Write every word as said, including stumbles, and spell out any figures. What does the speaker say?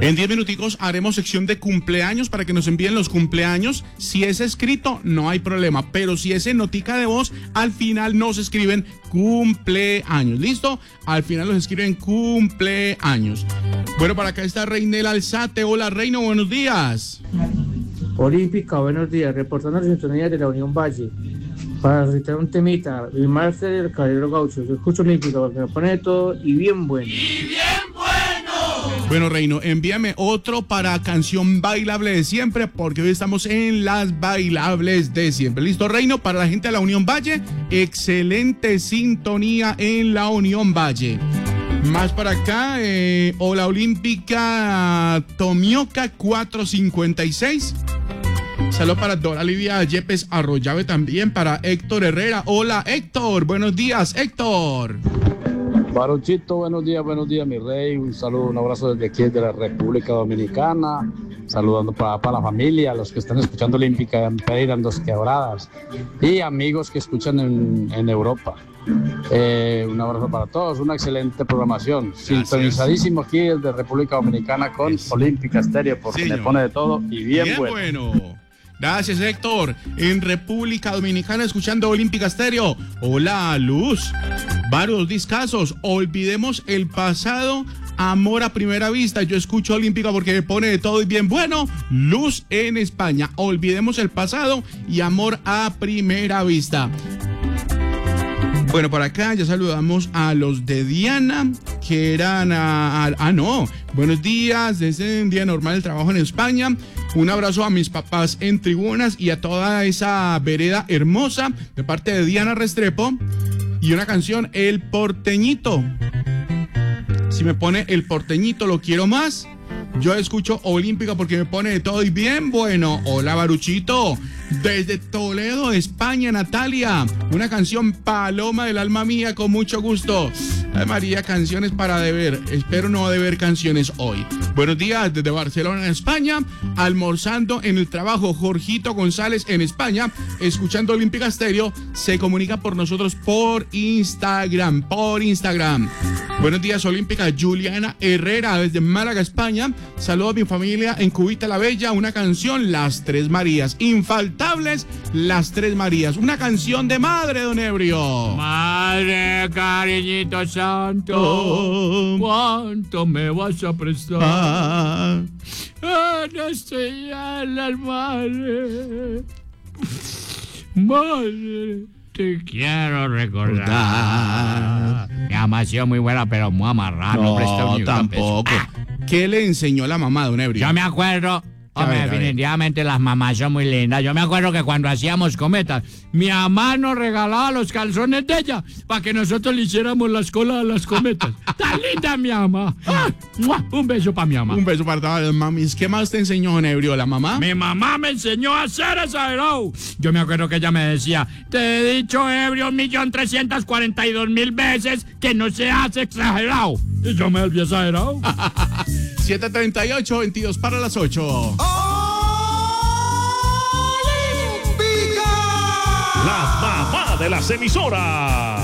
En diez minuticos haremos sección de cumpleaños para que nos envíen los cumpleaños. Si es escrito, no hay problema, pero si es en notica de voz, al final nos escriben cumpleaños. ¿Listo? Al final nos escriben cumpleaños. Bueno, para acá está Reinela Alzate. Hola, Reino, buenos días. Olímpica, buenos días. Reportando la sintonía de la Unión Valle. Para citar un temita, el máster del Caballero Gaucho. Yo escucho Olímpica porque me pone de todo y bien bueno. ¡Y bien bueno! Bueno, Reino, envíame otro para canción bailable de siempre, porque hoy estamos en las bailables de siempre. ¿Listo, Reino? Para la gente de la Unión Valle, excelente sintonía en la Unión Valle. Más para acá, eh, Hola Olímpica Tomioka cuatrocientos cincuenta y seis. Saludos para Dora Livia Yepes Arroyave, también para Héctor Herrera. Hola Héctor, buenos días Héctor. Baruchito, buenos días, buenos días mi rey. Un saludo, un abrazo desde aquí, de la República Dominicana. Saludando para, para la familia, los que están escuchando Olímpica en Pereira, en Dos Quebradas. Y amigos que escuchan en, en Europa. Eh, un abrazo para todos, una excelente programación. Gracias. Sintonizadísimo aquí desde República Dominicana con sí. Olímpica Estéreo, porque Señor. Me pone de todo y bien, bien bueno. bueno. Gracias, Héctor. En República Dominicana escuchando Olímpica Estéreo. Hola, Luz. Varios discazos. Olvidemos el pasado. Amor a primera vista. Yo escucho Olímpica porque me pone de todo y bien bueno. Luz en España. Olvidemos el pasado y amor a primera vista. Bueno, por acá ya saludamos a los de Diana, que eran a... a ah, no. Buenos días, desde un día normal de trabajo en España. Un abrazo a mis papás en tribunas y a toda esa vereda hermosa de parte de Diana Restrepo. Y una canción, El Porteñito. Si me pone El Porteñito, lo quiero más. Yo escucho Olímpica porque me pone de todo y bien bueno. Hola, Baruchito. Desde Toledo, España, Natalia. Una canción Paloma del alma mía, con mucho gusto. Ay, María, canciones para deber. Espero no deber canciones hoy. Buenos días desde Barcelona, España. Almorzando en el trabajo. Jorgito González en España, escuchando Olímpica Estéreo. Se comunica por nosotros por Instagram. Por Instagram. Buenos días, Olímpica. Juliana Herrera desde Málaga, España. Saludos a mi familia en Cubita la Bella. Una canción, Las Tres Marías. Infaltables, Las Tres Marías. Una canción de madre, don Ebrio. Madre, cariñito santo, ¿cuánto me vas a prestar? Ah. No estoy ya las madre. Madre, te quiero recordar. Mi mamá ha sido muy buena, pero muy amarrada. No, no tampoco. ¿Qué le enseñó la mamá, don Ebrio? Yo me acuerdo... Hombre, definitivamente las mamás son muy lindas. Yo me acuerdo que cuando hacíamos cometas, mi mamá nos regalaba los calzones de ella para que nosotros le hiciéramos las colas a las cometas. ¡Tan linda mi mamá! ¡Ah! Un beso para mi mamá. Un beso para todas las mamis. ¿Qué más te enseñó, don Ebrio, la mamá? Mi mamá me enseñó a ser exagerado. Yo me acuerdo que ella me decía, te he dicho, Ebrio, un millón trescientas cuarenta y dos mil veces que no seas exagerado. Y yo me volví exagerado. siete treinta y ocho, veintidós para las ocho. ¡Olímpica! La mamá de las emisoras.